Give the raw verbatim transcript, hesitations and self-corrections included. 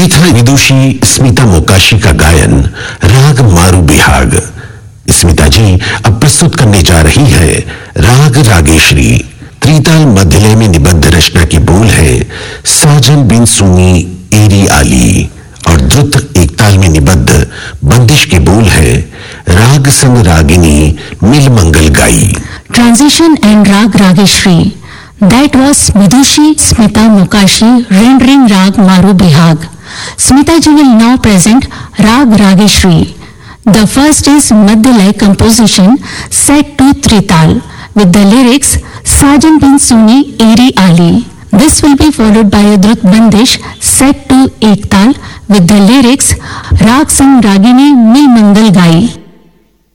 ये था विदुषी स्मिता मोकाशी का गायन राग मारू बिहाग। स्मिता जी अब प्रस्तुत करने जा रही है राग रागेश्वरी। त्रिताल मध्यलय में निबद्ध रचना की बोल है साजन बिन सुनी एरी आली और द्रुत एकताल में निबद्ध बंदिश के बोल है राग संग रागिनी मिल मंगल गाई। Transition and Rag Rageshri. That was Vidushi Smita Mokashi rendering Rag Maru Bihag. Smita ji will now present Rag Rageshri. The first is Madhyalay composition set to Trital with the lyrics Sajan bin Suni Eri Ali. This will be followed by a Drut Bandish set to Ektal with the lyrics Rag Sang Ragini Mil Mangal Gai.